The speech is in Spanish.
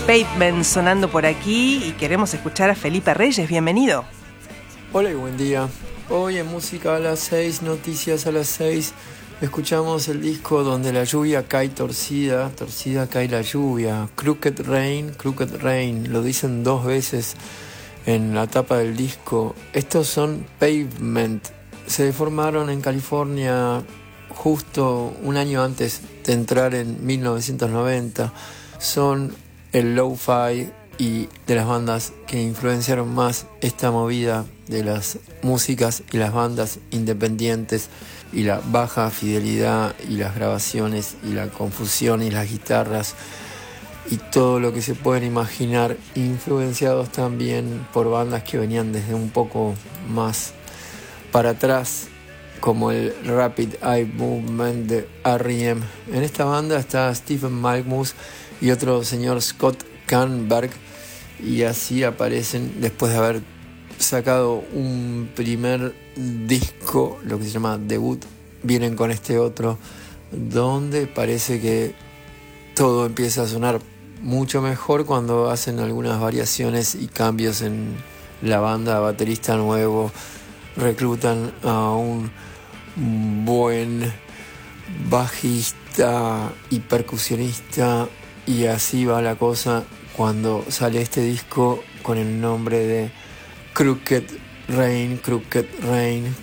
Pavement sonando por aquí y queremos escuchar a Felipe Reyes. Bienvenido. Hola y buen día. Hoy en Música a las 6, Noticias a las 6, escuchamos el disco donde la lluvia cae torcida, torcida cae la lluvia. Crooked Rain, lo dicen 2 veces en la tapa del disco. Estos son Pavement. Se formaron en California justo un año antes de entrar en 1990. Son el lo-fi y de las bandas que influenciaron más esta movida de las músicas y las bandas independientes y la baja fidelidad y las grabaciones y la confusión y las guitarras y todo lo que se pueden imaginar, influenciados también por bandas que venían desde un poco más para atrás, como el Rapid Eye Movement de R.E.M. En esta banda está Stephen Malkmus y otro señor Scott Canberg, y así aparecen después de haber sacado un primer disco, lo que se llama debut. Vienen con este otro donde parece que todo empieza a sonar mucho mejor cuando hacen algunas variaciones y cambios en la banda. Baterista nuevo, reclutan a un buen bajista y percusionista, y así va la cosa cuando sale este disco con el nombre de Crooked Rain,